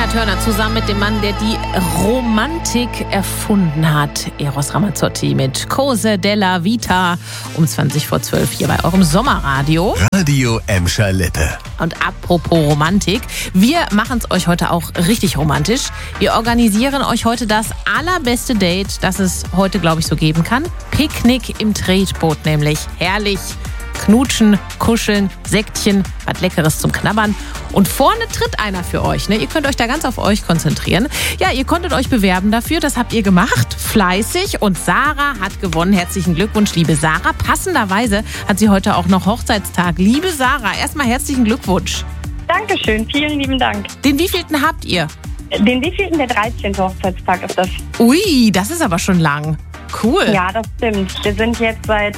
Tina Turner zusammen mit dem Mann, der die Romantik erfunden hat. Eros Ramazzotti mit Cose della Vita um 11:20 hier bei eurem Sommerradio. Radio Emscher Lippe. Und apropos Romantik, wir machen es euch heute auch richtig romantisch. Wir organisieren euch heute das allerbeste Date, das es heute, glaube ich, so geben kann. Picknick im Tretboot nämlich. Herrlich. Knutschen, kuscheln, Säckchen, was Leckeres zum Knabbern. Und vorne tritt einer für euch. Ne? Ihr könnt euch da ganz auf euch konzentrieren. Ja, ihr konntet euch bewerben dafür. Das habt ihr gemacht. Fleißig. Und Sarah hat gewonnen. Herzlichen Glückwunsch, liebe Sarah. Passenderweise hat sie heute auch noch Hochzeitstag. Liebe Sarah, erstmal herzlichen Glückwunsch. Dankeschön, vielen lieben Dank. Den wievielten habt ihr? Den wievielten? Der 13. Hochzeitstag ist das. Ui, das ist aber schon lang. Cool. Ja, das stimmt. Wir sind jetzt seit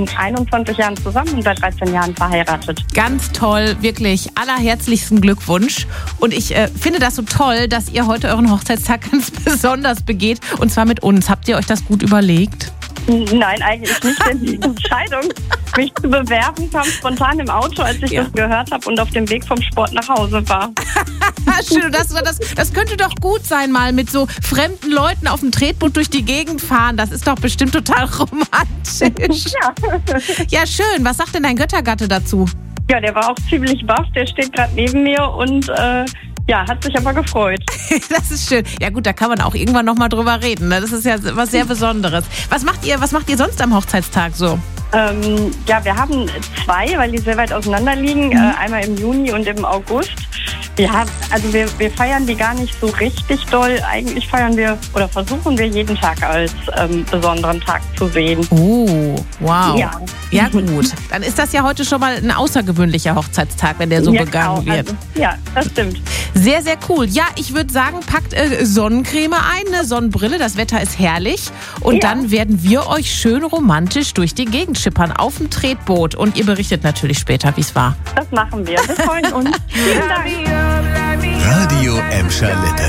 21 Jahren zusammen und seit 13 Jahren verheiratet. Ganz toll, wirklich allerherzlichsten Glückwunsch. Und ich finde das so toll, dass ihr heute euren Hochzeitstag ganz besonders begeht. Und zwar mit uns. Habt ihr euch das gut überlegt? Nein, eigentlich nicht, denn die Entscheidung, mich zu bewerben, kam spontan im Auto, als ich das gehört habe und auf dem Weg vom Sport nach Hause war. Schön, das könnte doch gut sein, mal mit so fremden Leuten auf dem Tretboot durch die Gegend fahren. Das ist doch bestimmt total romantisch. Ja, schön. Was sagt denn dein Göttergatte dazu? Ja, der war auch ziemlich baff. Der steht gerade neben mir und hat sich aber gefreut. Das ist schön. Ja gut, da kann man auch irgendwann nochmal drüber reden. Ne? Das ist ja was sehr Besonderes. Was macht ihr sonst am Hochzeitstag so? Wir haben 2, weil die sehr weit auseinander liegen. Einmal im Juni und im August. Ja, also wir feiern die gar nicht so richtig doll. Eigentlich feiern wir oder versuchen wir jeden Tag als besonderen Tag zu sehen. Oh, wow. Ja, gut. Dann ist das ja heute schon mal ein außergewöhnlicher Hochzeitstag, wenn der so begangen wird. Also, ja, das stimmt. Sehr, sehr cool. Ja, ich würde sagen, packt Sonnencreme ein, eine Sonnenbrille. Das Wetter ist herrlich. Und dann werden wir euch schön romantisch durch die Gegend schippern auf dem Tretboot. Und ihr berichtet natürlich später, wie es war. Das machen wir. Wir freuen uns. Vielen Dank. Radio Emscher Lippe.